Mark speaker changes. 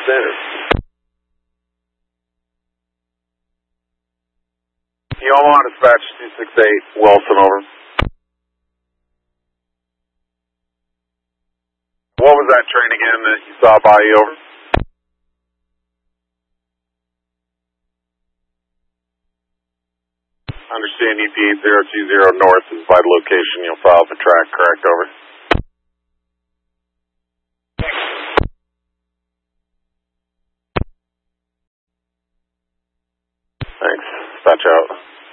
Speaker 1: Center.
Speaker 2: Omaha Dispatch 268, Wilson, over. What was that train again that you saw by you, over? Understand ETA 020 north is by location. You'll file the track, correct, over? Thanks. Dispatch out.